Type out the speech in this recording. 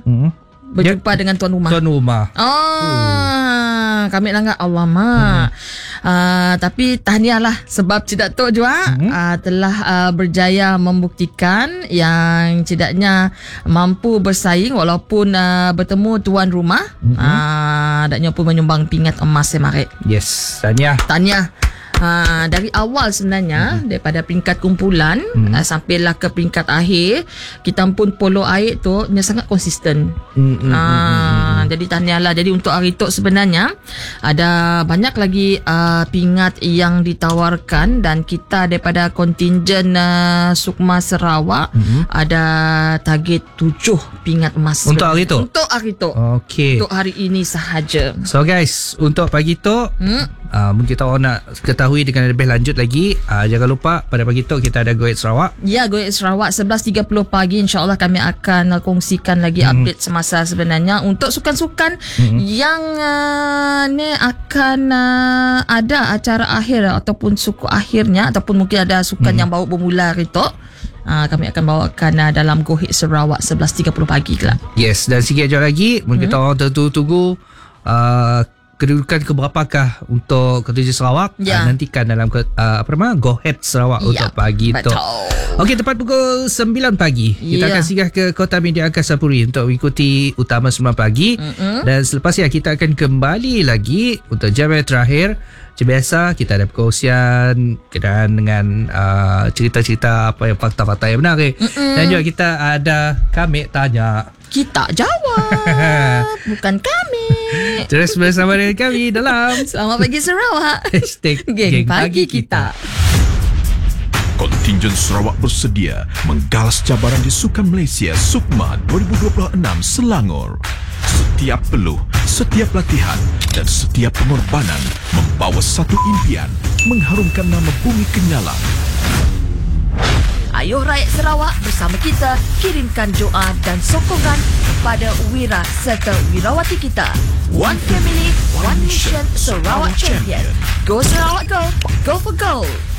berjumpa dengan tuan rumah. Tuan rumah. Kami langgar alamak. Tapi tahniahlah sebab Cik Datuk juga telah berjaya membuktikan yang cidaknya mampu bersaing walaupun bertemu tuan rumah. Daknya pun menyumbang pingat emas semarik. Yes, tahniah. Dari awal sebenarnya daripada peringkat kumpulan sampailah ke peringkat akhir, kita pun polo air tu sangat konsisten. Jadi tahniahlah. Jadi untuk hari tu sebenarnya ada banyak lagi pingat yang ditawarkan dan kita daripada kontingen Sukma Sarawak ada target 7 pingat emas untuk hari tu. Okey. Untuk hari ini sahaja. So guys, untuk pagi tu mungkin kita orang nak ketahui dengan lebih lanjut lagi, jangan lupa pada pagi tu kita ada Go Ahead Sarawak. Ya, Go Ahead Sarawak 11.30 pagi, insyaAllah kami akan kongsikan lagi update semasa sebenarnya untuk sukan-sukan yang ni akan ada acara akhir ataupun suku akhirnya, ataupun mungkin ada sukan yang baru bermula hari tu. Kami akan bawakan dalam Go Ahead Sarawak 11.30 pagi kelak. Yes, dan sikit jauh lagi mungkin kita orang tunggu kedudukan keberapakah untuk Ketujuh Sarawak. Nantikan dalam Go Ahead Sarawak untuk pagi tu. Okey, tepat pukul 9 pagi kita akan singgah ke Kota Media Angkasa Puri untuk mengikuti Utama 9 pagi. Dan selepas kita akan kembali lagi untuk jam yang terakhir. Macam biasa kita ada perkongsian dengan cerita-cerita apa yang fakta-fakta yang menarik. Dan juga kita ada Kami Tanya, kita jawab. Bukan kami. Terus bersama dengan kami dalam Selamat Pagi Sarawak. #Geng Pagi Kita. Kontingen Sarawak bersedia menggalas cabaran di Sukan Malaysia Sukma 2026 Selangor. Setiap peluh, setiap latihan dan setiap pengorbanan membawa satu impian, mengharumkan nama Bumi Kenyalang. Ayuh rakyat Sarawak bersama kita kirimkan doa dan sokongan kepada Wira serta Wirawati kita. One family, one mission, Sarawak champion. Go Sarawak, go! Go for gold!